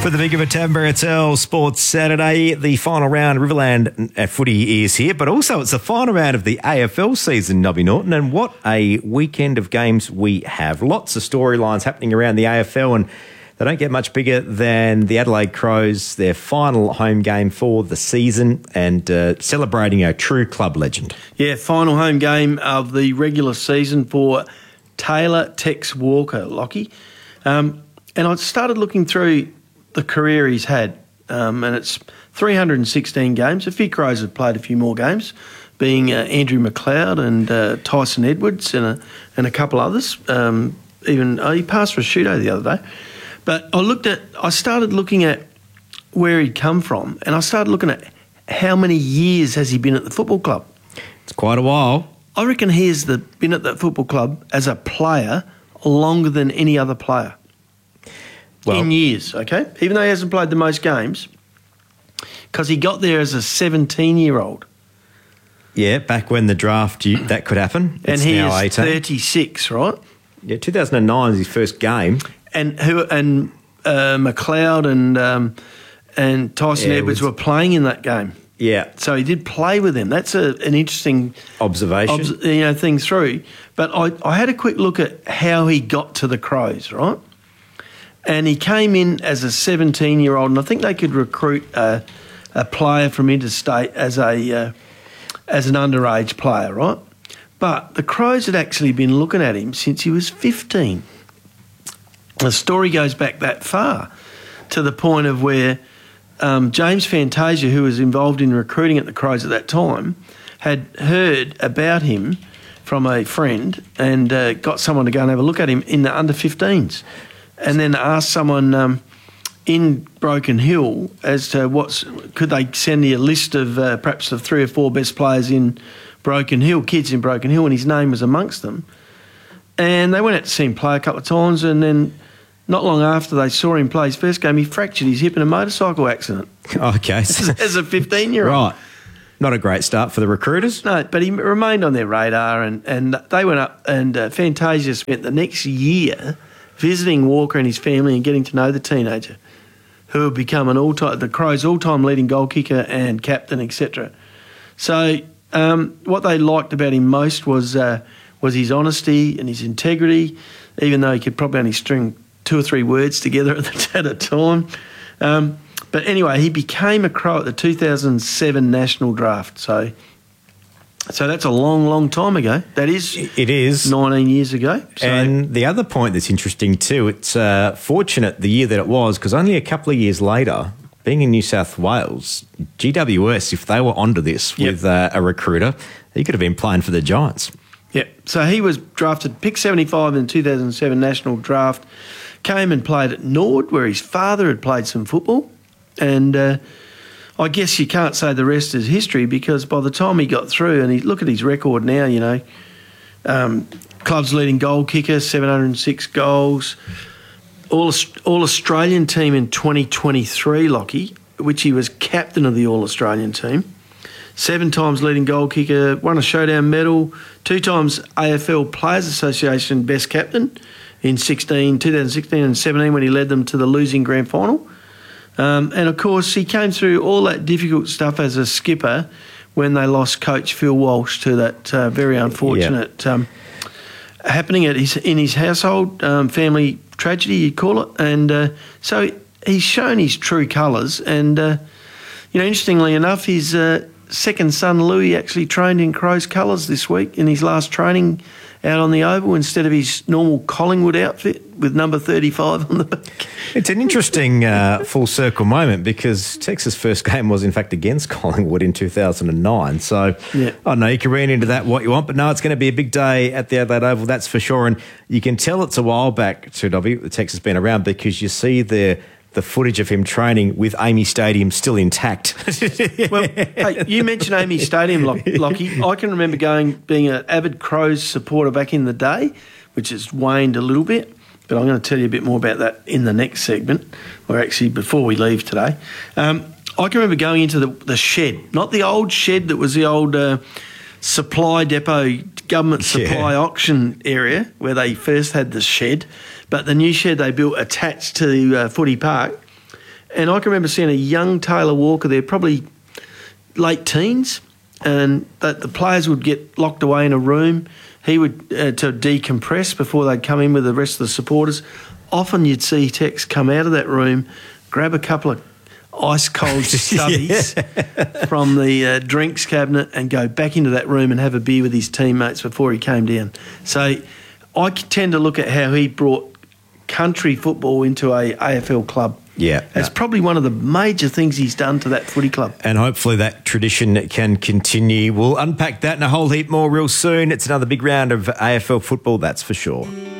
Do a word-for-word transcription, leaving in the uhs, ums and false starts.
For the Big of a Tamburrell Sports Saturday, the final round of Riverland footy is here, but also it's the final round of the A F L season, Nobby Norton, and what a weekend of games we have. Lots of storylines happening around the A F L, and they don't get much bigger than the Adelaide Crows, their final home game for the season, and uh, celebrating a true club legend. Yeah, final home game of the regular season for Taylor Tex Walker, Lockie. Um, and I started looking through the career he's had, um, and it's three hundred sixteen games. A few Crows have played a few more games, being uh, Andrew McLeod and uh, Tyson Edwards and a, and a couple others. Um, even oh, he passed for a shootout the other day. But I looked at, I started looking at where he'd come from, and I started looking at how many years has he been at the football club. It's quite a while. I reckon he has the, been at that football club as a player longer than any other player. Well, in years, okay? Even though he hasn't played the most games, because he got there as a seventeen-year-old. Yeah, back when the draft, you, that could happen. And it's he now is eighteen. thirty-six, right? Yeah, two thousand nine is his first game. And who and uh, McLeod and um, and Tyson Yeah, Edwards was- were playing in that game. Yeah. So he did play with them. That's a, an interesting Observation. obs- you know, thing through. But I, I had a quick look at how he got to the Crows, right? And he came in as a seventeen-year-old, and I think they could recruit a, a player from interstate as a uh, as an underage player, right? But the Crows had actually been looking at him since he was fifteen. The story goes back that far, to the point of where um, James Fantasia, who was involved in recruiting at the Crows at that time, had heard about him from a friend and uh, got someone to go and have a look at him in the under fifteens. And then asked someone um, in Broken Hill as to what's could they send me a list of uh, perhaps the three or four best players in Broken Hill, kids in Broken Hill, and his name was amongst them. And they went out to see him play a couple of times, and then not long after they saw him play his first game, he fractured his hip in a motorcycle accident. Okay. As a fifteen-year-old. Right. Not a great start for the recruiters. No, but he remained on their radar, and, and they went up, and uh, Fantasia spent the next year visiting Walker and his family and getting to know the teenager, who had become an all-time, the Crows' all-time leading goal kicker and captain, et cetera. So um, what they liked about him most was uh, was his honesty and his integrity, even though he could probably only string two or three words together at, the, at a time. Um, but anyway, he became a Crow at the two thousand seven National Draft. So... So that's a long, long time ago. That is It is. nineteen years ago. So And the other point that's interesting too, it's uh, fortunate the year that it was, because only a couple of years later, being in New South Wales, G W S, if they were onto this Yep. with uh, a recruiter, he could have been playing for the Giants. yeah. So he was drafted, pick seventy-five in the two thousand seven National Draft, came and played at Nord, where his father had played some football. And uh, I guess you can't say the rest is history, because by the time he got through, and he look at his record now, you know, um, club's leading goal kicker, seven hundred six goals, all all Australian team in twenty twenty-three, Lockie, which he was captain of the All Australian team, seven times leading goal kicker, won a showdown medal, two times A F L Players Association best captain in sixteen, two thousand sixteen and seventeen when he led them to the losing grand final. Um, and, of course, he came through all that difficult stuff as a skipper when they lost coach Phil Walsh to that uh, very unfortunate um, happening at his, in his household, um, family tragedy, you'd call it. And uh, so he's shown his true colours. And, uh, you know, interestingly enough, his uh, second son, Louis, actually trained in Crows colours this week in his last training out on the Oval instead of his normal Collingwood outfit with number thirty-five on the back. It's an interesting uh, full circle moment, because Texas' first game was in fact against Collingwood in two thousand nine. So Yeah. I don't know, you can read into that what you want, but no, it's going to be a big day at the Adelaide Oval, that's for sure. And you can tell it's a while back to W, the Texas been around, because you see the the footage of him training with Amy Stadium still intact. Well, hey, you mentioned Amy Stadium, Lock- Lockie. I can remember going, being an avid Crows supporter back in the day, which has waned a little bit, but I'm going to tell you a bit more about that in the next segment, or actually before we leave today. Um, I can remember going into the, the shed, not the old shed that was the old uh, supply depot, government supply Yeah. auction area where they first had the shed, but the new shed they built attached to uh, Footy Park. And I can remember seeing a young Taylor Walker there, probably late teens, and that the players would get locked away in a room. He would uh, to decompress before they'd come in with the rest of the supporters. Often you'd see Tex come out of that room, grab a couple of ice cold stubbies yeah. from the uh, drinks cabinet and go back into that room and have a beer with his teammates before he came down. So I tend to look at how he brought country football into a A F L club. Yeah. That's no. probably one of the major things he's done to that footy club. And hopefully that tradition can continue. We'll unpack that and a whole heap more real soon. It's another big round of A F L football, that's for sure.